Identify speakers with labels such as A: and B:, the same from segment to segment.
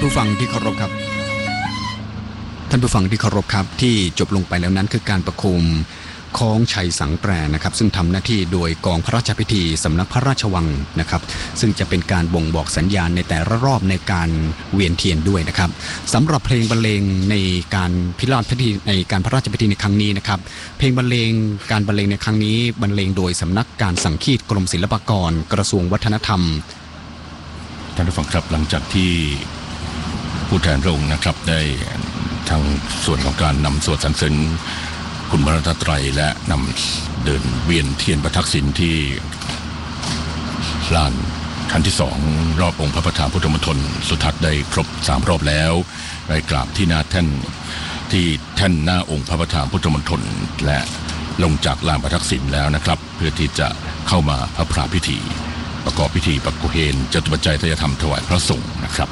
A: ผู้ฟังที่เคารพครับท่านผู้ฟังที่เคารพครับที่จบลงไปแล้วนั้นคือการประโคมคล้องชัยสังแปรนะครับซึ่งทำหน้าที่โดยกองพระราชพิธีสำนักพระราชวังนะครับซึ่งจะเป็นการบ่งบอกสัญญาณในแต่ละรอบในการเวียนเทียนด้วยนะครับสำหรับเพลงบรรเลงในการพิธีในการพระราชพิธีในครั้งนี้นะครับเพลงบรรเลงการบรรเลงในครั้งนี้บรรเลงโดยสำนักการสังคีตกรมศิลปากรกระทรวงวัฒนธรรม
B: ท่านผู้ฟังครับหลังจากที่ผู้แทนพระองค์นะครับได้ทางส่วนของการนำสวดสรรเสริญคุณพระรัตนตรัยและนำเดินเวียนเทียนประทักษิณที่ลานชั้นที่2รอบองค์พระประธานพุทธมณฑลสุทัศน์ได้ครบ3รอบแล้วได้กราบที่หน้าแท่นหน้าองค์พระประธานพุทธมณฑลและลงจากลานประทักษิณแล้วนะครับเพื่อที่จะเข้ามาพระพราพิธีประกอบพิธีประโคมจตุปัจจัยทายธรรมถวายพระสงฆ์นะครับ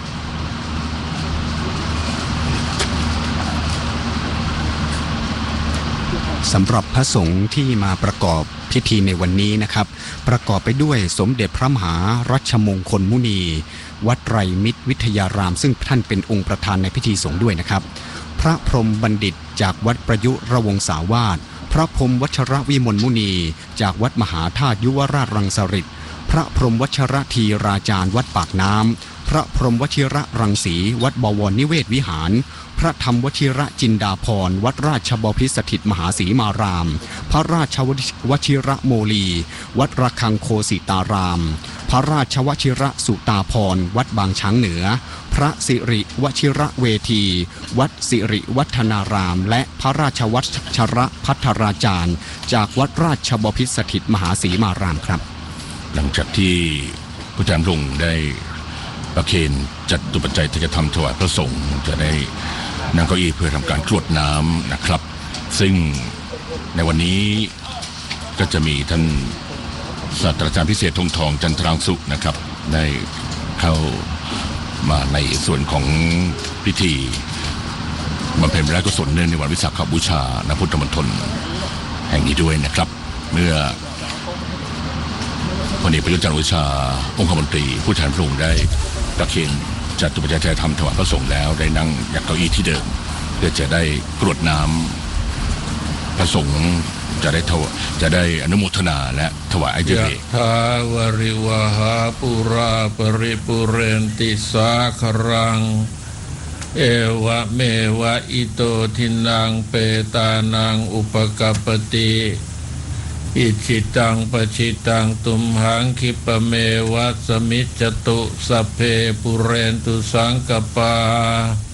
A: สำหรับพระสงฆ์ที่มาประกอบพิธีในวันนี้นะครับประกอบไปด้วยสมเด็จพระมหารัชมงคลมุนีวัดไตรมิตรวิทยารามซึ่งท่านเป็นองค์ประธานในพิธีสงฆ์ด้วยนะครับพระพรหมบัณฑิตจากวัดประยุรวงศาวาสพระพรหมวัชรวิมลมุนีจากวัดมหาธาตุยุวราชรังสฤษฎิพระพรหมวัชรธีราจารย์วัดปากน้ำพระพรหมวชิระรังสีวัดบวรนิเวศวิหารพระธรรมวชิระจินดาภรณ์วัดราชบพิตรสถิตมหาศรีมารามพระราชวชิระโมลีวัดระฆังโคสิตารามพระราชวชิระสุตาภรณ์วัดบางช้างเหนือพระสิริวชิระเวทีวัดสิริวัฒนารามและพระราชวัชระภัทราจารย์จากวัดราชบพิตรสถิตมหาศรีมารามครับ
B: หลังจากที่ผู้แทนพระองค์ได้ประเคนจัตุปัจจัยทายธรรมถวายพระสงฆ์จะได้นั่งเก้าอี้เพื่อทำการกรวดน้ำนะครับซึ่งในวันนี้ก็จะมีท่านศาสตราจารย์พิเศษธงทองจันทรังสุนะครับได้เข้ามาในส่วนของพิธีบำเพ็ญพระราชกุศลเนื่องในวันวิสาขบูชาณพุทธมณฑลแห่งนี้ด้วยนะครับเมื่อพลเอกประยุทธ์จันทร์โอชาองคมนตรีผู้แทนพระองค์ได้ประเคนจัตุปัจจัยทายธรรมถวายพระสงฆ์แล้วได้นั่งอย่างเก้าอี้ที่เดิมเพื่อจะได้กรวดน้ำพระสงฆ์จะได้อนุโมทนาและถวายอาเจเร
C: ทาวริวหาปุราปริปุเรนติสาครังเอวะเมวะอิโตทินังเปตานังอุปกัปปติอิจิตังปชิตังตุมหังคิปเมวะสมิจจตุสัพเพปุเรนตุสังกปา